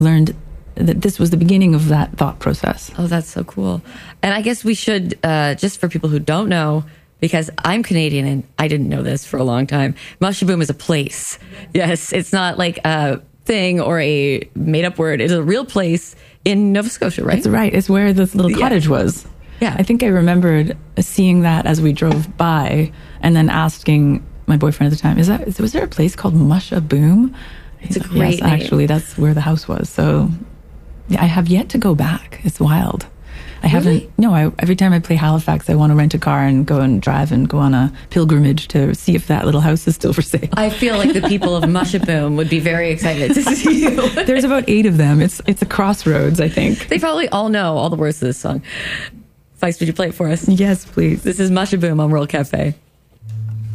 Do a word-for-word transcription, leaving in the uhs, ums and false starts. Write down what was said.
learned that this was the beginning of that thought process. Oh, that's so cool. And I guess we should, uh, just for people who don't know, because I'm Canadian and I didn't know this for a long time, Mushaboom is a place. Yes, it's not like a thing or a made-up word. It's a real place in Nova Scotia, right? That's right. It's where this little cottage yeah. was. Yeah. I think I remembered seeing that as we drove by and then asking my boyfriend at the time, "Is that, was there a place called Mushaboom?" It's a great Yes, name. actually, that's where the house was. So yeah, I have yet to go back. It's wild. I Really? haven't, no, I, every time I play Halifax, I want to rent a car and go and drive and go on a pilgrimage to see if that little house is still for sale. I feel like the people of Mushaboom would be very excited to see you. There's about eight of them. It's it's a crossroads, I think. They probably all know all the words to this song. Feist, would you play it for us? Yes, please. This is Mushaboom on World Cafe.